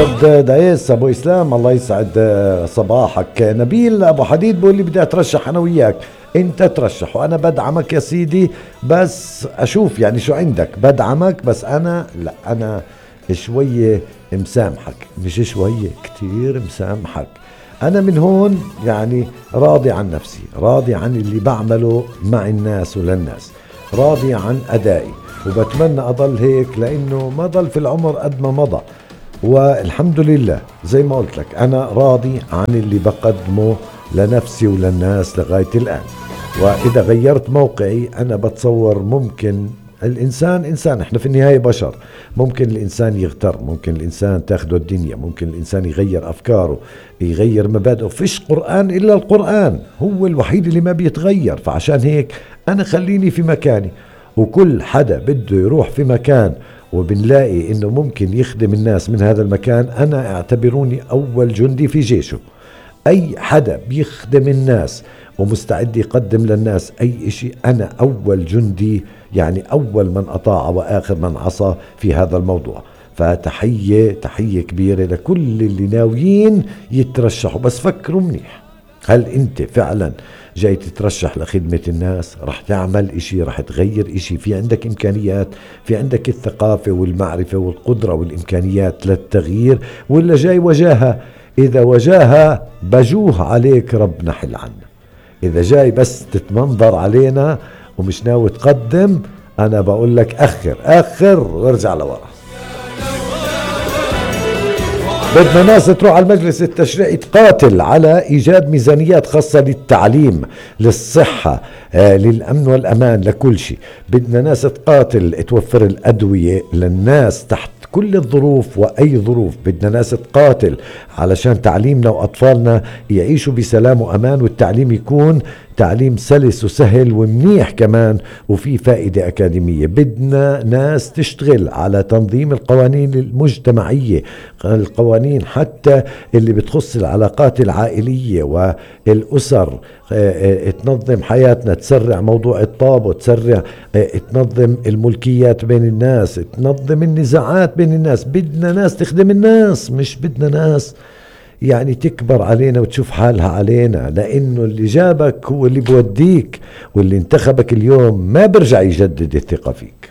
أستاذ دايس أبو إسلام، الله يسعد صباحك. نبيل أبو حديد بيقول لي بدي أترشح أنا وياك. أنت ترشح وأنا بدعمك يا سيدي، بس أشوف يعني شو عندك. بدعمك بس أنا لا، أنا شوية مسامحك، مش شوية، كتير مسامحك. أنا من هون يعني راضي عن نفسي، راضي عن اللي بعمله مع الناس وللناس، راضي عن أدائي، وبتمنى أضل هيك لأنه ما ضل في العمر قد ما مضى. والحمد لله زي ما قلت لك أنا راضي عن اللي بقدمه لنفسي وللناس لغاية الآن. وإذا غيرت موقعي أنا بتصور ممكن الإنسان إنسان، إحنا في النهاية بشر، ممكن الإنسان يغتر، ممكن الإنسان تاخده الدنيا، ممكن الإنسان يغير أفكاره، يغير مبادئه. فيش قرآن إلا القرآن، هو الوحيد اللي ما بيتغير. فعشان هيك أنا خليني في مكاني، وكل حدا بده يروح في مكان وبنلاقي إنه ممكن يخدم الناس من هذا المكان، أنا اعتبروني أول جندي في جيشه. أي حدا بيخدم الناس ومستعد يقدم للناس أي إشي، أنا أول جندي، يعني أول من أطاع وآخر من عصى في هذا الموضوع. فتحية كبيرة لكل اللي ناويين يترشحوا، بس فكروا منيح، هل أنت فعلا جاي تترشح لخدمة الناس؟ رح تعمل إشي، رح تغير إشي؟ في عندك إمكانيات، في عندك الثقافة والمعرفة والقدرة والإمكانيات للتغيير، ولا جاي وجاهة؟ إذا وجاهة بجوه عليك ربنا حل عنا. إذا جاي بس تتمنظر علينا ومش ناوي تقدم، أنا بقول لك أخر وارجع لورا. بدنا ناس تروح على المجلس التشريعي تقاتل على إيجاد ميزانيات خاصة للتعليم، للصحة، للأمن والأمان، لكل شيء. بدنا ناس تقاتل توفر الأدوية للناس تحت كل الظروف وأي ظروف. بدنا ناس تقاتل علشان تعليمنا وأطفالنا يعيشوا بسلام وأمان، والتعليم يكون تعليم سلس وسهل ومنيح كمان وفي فائدة أكاديمية. بدنا ناس تشتغل على تنظيم القوانين المجتمعية، القوانين حتى اللي بتخص العلاقات العائلية والأسر، تنظم حياتنا، تسرع موضوع الطابو، تسرع تنظم الملكيات بين الناس، تنظم النزاعات بين الناس. بدنا ناس تخدم الناس، مش بدنا ناس يعني تكبر علينا وتشوف حالها علينا، لأنه اللي جابك هو اللي بوديك، واللي انتخبك اليوم ما برجع يجدد الثقة فيك.